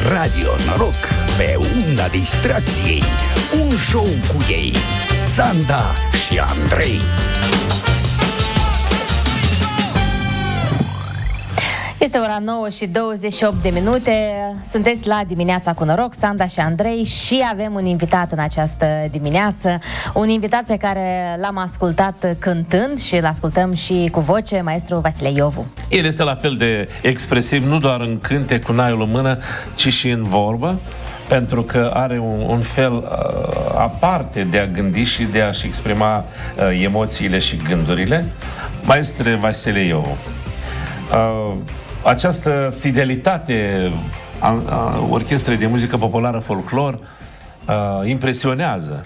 Radio Noroc, pe unda distracției. Un show cu ei, Sanda și Andrei. Este ora 9 și 28 de minute. Sunteți la Dimineața cu Noroc, Sanda și Andrei, și avem un invitat în această dimineață. Un invitat pe care l-am ascultat cântând și îl ascultăm și cu voce, maestru Vasile Iovu. El este la fel de expresiv, nu doar în cânte cu naiul în mână, ci și în vorbă, pentru că are un fel aparte de a gândi și de a-și exprima emoțiile și gândurile. Maestre Vasile Iovu, această fidelitate a orchestrei de muzică populară folclor impresionează.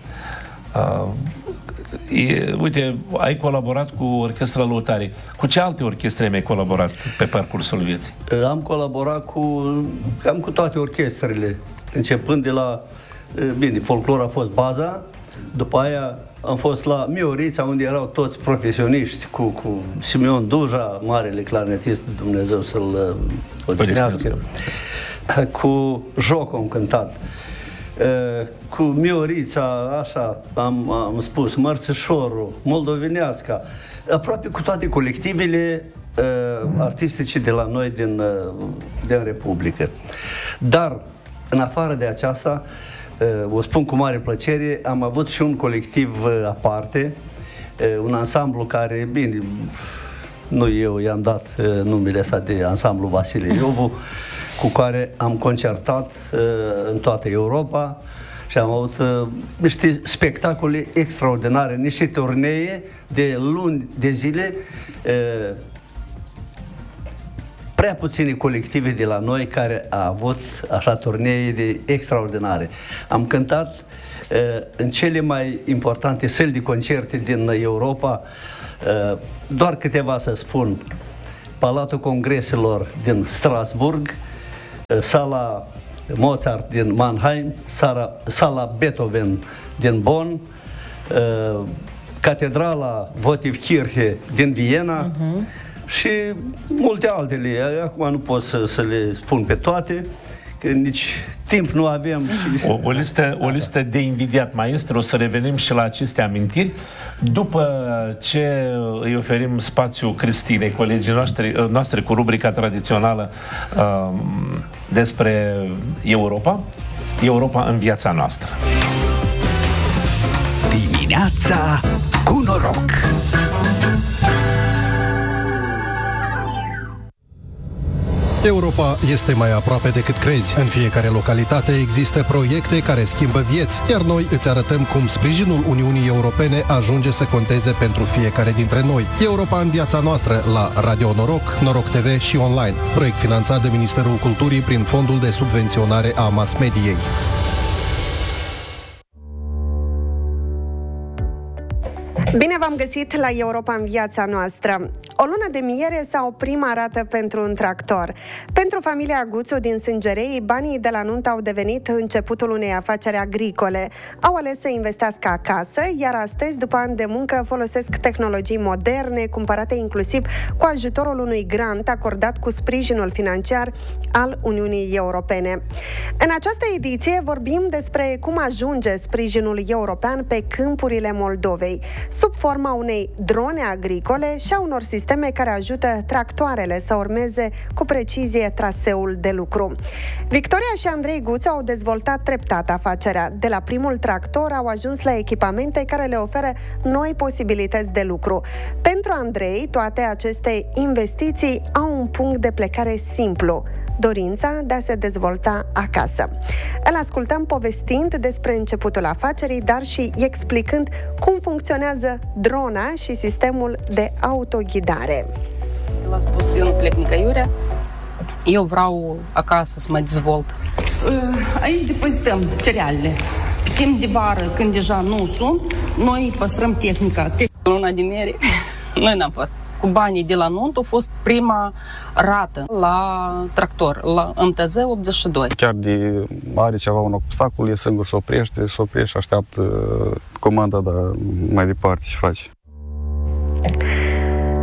Uite, ai colaborat cu Orchestra Lăutarii. Cu ce alte orchestre ai colaborat pe parcursul vieții? Am colaborat cam cu toate orchestrele, începând de la... Bine, folclor a fost baza, după aia am fost la Miorița, unde erau toți profesioniști, cu Simeon Duja, marele clarinetist, Dumnezeu să-l odihnească. Cu Joc am cântat. Cu Miorița, așa, am spus, Mărțișorul, Moldoveneasca, aproape cu toate colectivele artistice de la noi din Republică. Dar, în afară de aceasta, o spun cu mare plăcere, am avut și un colectiv aparte, un ansamblu care, bine, nu eu i-am dat numele ăsta de ansamblu Vasile Iovu, cu care am concertat în toată Europa și am avut niște spectacole extraordinare, niște turnee de luni de zile. Prea puține colective de la noi care a avut așa turnee de extraordinare. Am cântat în cele mai importante săli de concerte din Europa, doar câteva să spun: Palatul Congreselor din Strasburg, sala Mozart din Mannheim, sala Beethoven din Bonn, catedrala Votivkirche din Viena, și multe altele. Acum nu pot să le spun pe toate, că nici timp nu avem. Și... O listă de invidiat, maestru. O să revenim și la aceste amintiri după ce îi oferim spațiu Cristinei, colegii noastre, cu rubrica tradițională despre Europa în viața noastră. Dimineața cu Noroc. Europa este mai aproape decât crezi. În fiecare localitate există proiecte care schimbă vieți, iar noi îți arătăm cum sprijinul Uniunii Europene ajunge să conteze pentru fiecare dintre noi. Europa în viața noastră, la Radio Noroc, Noroc TV și online. Proiect finanțat de Ministerul Culturii prin Fondul de Subvenționare a Mass Mediei. Bine v-am găsit la Europa în viața noastră. O lună de miere sau prima rată pentru un tractor. Pentru familia Guțu din Sângerei, banii de la nuntă au devenit începutul unei afaceri agricole. Au ales să investească acasă, iar astăzi, după ani de muncă, folosesc tehnologii moderne, cumpărate inclusiv cu ajutorul unui grant acordat cu sprijinul financiar al Uniunii Europene. În această ediție vorbim despre cum ajunge sprijinul european pe câmpurile Moldovei, sub forma unei drone agricole și a unor sisteme care ajută tractoarele să urmeze cu precizie traseul de lucru. Victoria și Andrei Guțu au dezvoltat treptat afacerea. De la primul tractor au ajuns la echipamente care le oferă noi posibilități de lucru. Pentru Andrei, toate aceste investiții au un punct de plecare simplu: dorința de a se dezvolta acasă. Îl ascultăm povestind despre începutul afacerii, dar și explicând cum funcționează drona și sistemul de autoghidare. El a spus: eu nu plec nicăiurea, eu vreau acasă să mă dezvolt. Aici depozităm cerealele. Timp de vară, când deja nu sunt, noi păstrăm tehnica. Luna de miere, noi n-am fost. Cu banii de la nuntă a fost prima rată la tractor, la MTZ 82. Chiar de are ceva un obstacol, e singur să oprește și așteaptă comanda, dar mai departe și face.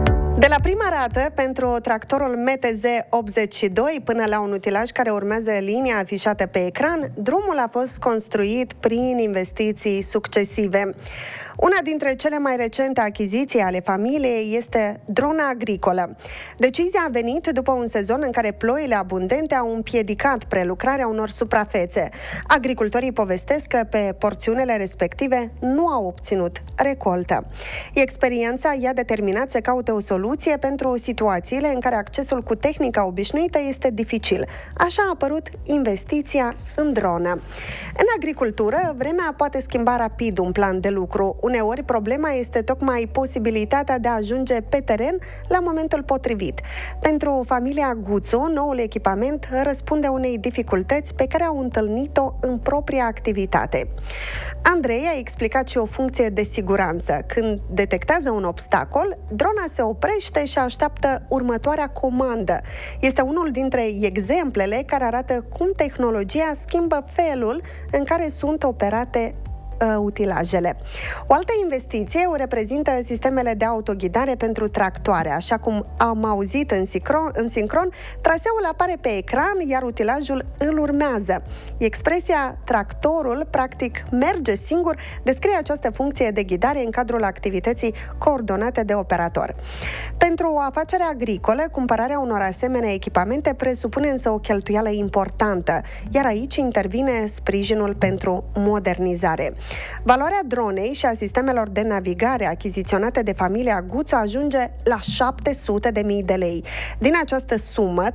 De la prima rată pentru tractorul MTZ 82 până la un utilaj care urmează linia afișată pe ecran, drumul a fost construit prin investiții succesive. Una dintre cele mai recente achiziții ale familiei este drona agricolă. Decizia a venit după un sezon în care ploile abundente au împiedicat prelucrarea unor suprafețe. Agricultorii povestesc că pe porțiunile respective nu au obținut recoltă. Experiența i-a determinat să caute o soluție pentru situațiile în care accesul cu tehnica obișnuită este dificil. Așa a apărut investiția în dronă. În agricultură, vremea poate schimba rapid un plan de lucru. Uneori, problema este tocmai posibilitatea de a ajunge pe teren la momentul potrivit. Pentru familia Guțu, noul echipament răspunde unei dificultăți pe care au întâlnit-o în propria activitate. Andrei a explicat și o funcție de siguranță. Când detectează un obstacol, drona se oprește și așteaptă următoarea comandă. Este unul dintre exemplele care arată cum tehnologia schimbă felul în care sunt operate utilajele. O altă investiție o reprezintă sistemele de autoghidare pentru tractoare. Așa cum am auzit în sincron, traseul apare pe ecran, iar utilajul îl urmează. Expresia tractorul practic merge singur descrie această funcție de ghidare în cadrul activității coordonate de operator. Pentru o afacere agricolă, cumpărarea unor asemenea echipamente presupune însă o cheltuială importantă, iar aici intervine sprijinul pentru modernizare. Valoarea dronei și a sistemelor de navigare achiziționate de familia Guțu ajunge la 700.000 de lei. Din această sumă,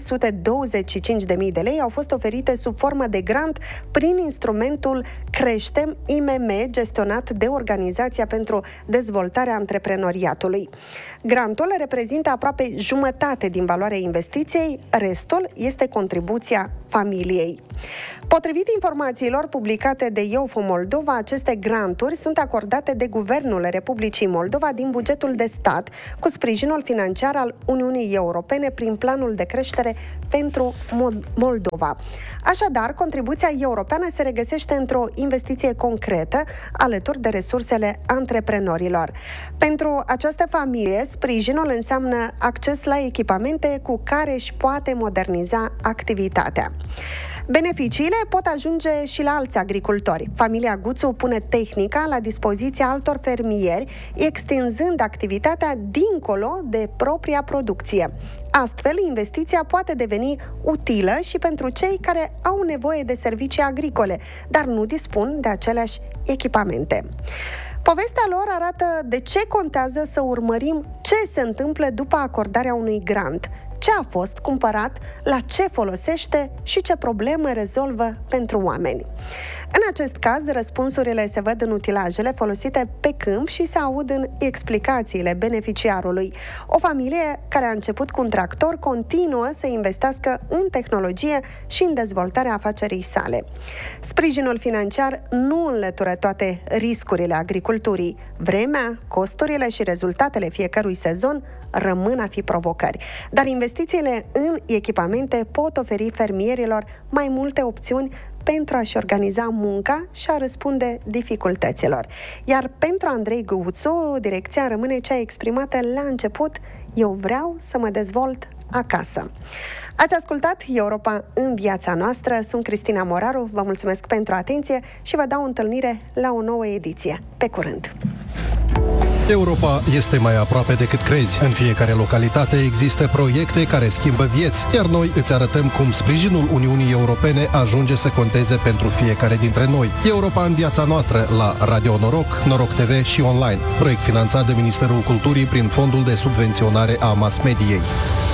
325.000 de lei au fost oferite sub formă de grant prin instrumentul Creștem IMM, gestionat de Organizația pentru Dezvoltarea Antreprenoriatului. Grantul reprezintă aproape jumătate din valoarea investiției, restul este contribuția familiei. Potrivit informațiilor publicate de EUFO Moldova, aceste granturi sunt acordate de Guvernul Republicii Moldova din bugetul de stat, cu sprijinul financiar al Uniunii Europene prin Planul de Creștere pentru Moldova. Așadar, contribuția europeană se regăsește într-o investiție concretă alături de resursele antreprenorilor. Pentru această familie, sprijinul înseamnă acces la echipamente cu care își poate moderniza activitatea. Beneficiile pot ajunge și la alți agricultori. Familia Guțu pune tehnica la dispoziția altor fermieri, extinzând activitatea dincolo de propria producție. Astfel, investiția poate deveni utilă și pentru cei care au nevoie de servicii agricole, dar nu dispun de aceleași echipamente. Povestea lor arată de ce contează să urmărim ce se întâmplă după acordarea unui grant, ce a fost cumpărat, la ce folosește și ce probleme rezolvă pentru oameni. În acest caz, răspunsurile se văd în utilajele folosite pe câmp și se aud în explicațiile beneficiarului. O familie care a început cu un tractor continuă să investească în tehnologie și în dezvoltarea afacerii sale. Sprijinul financiar nu înlătură toate riscurile agriculturii. Vremea, costurile și rezultatele fiecărui sezon rămân a fi provocări. Dar investițiile în echipamente pot oferi fermierilor mai multe opțiuni pentru a-și organiza munca și a răspunde dificultăților. Iar pentru Andrei Guțu, direcția rămâne cea exprimată la început: eu vreau să mă dezvolt acasă. Ați ascultat Europa în viața noastră, sunt Cristina Moraru, vă mulțumesc pentru atenție și vă dau întâlnire la o nouă ediție. Pe curând! Europa este mai aproape decât crezi. În fiecare localitate există proiecte care schimbă vieți, iar noi îți arătăm cum sprijinul Uniunii Europene ajunge să conteze pentru fiecare dintre noi. Europa în viața noastră la Radio Noroc, Noroc TV și online. Proiect finanțat de Ministerul Culturii prin Fondul de Subvenționare a Mass Mediei.